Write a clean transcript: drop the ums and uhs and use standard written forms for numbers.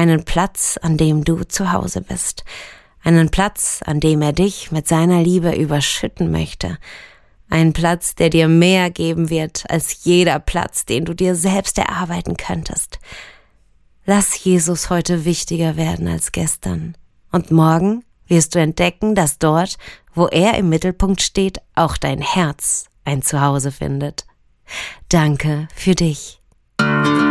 einen Platz, an dem du zu Hause bist, einen Platz, an dem er dich mit seiner Liebe überschütten möchte, einen Platz, der dir mehr geben wird als jeder Platz, den du dir selbst erarbeiten könntest. Lass Jesus heute wichtiger werden als gestern. Und morgen wirst du entdecken, dass dort, wo er im Mittelpunkt steht, auch dein Herz ein Zuhause findet. Danke für dich.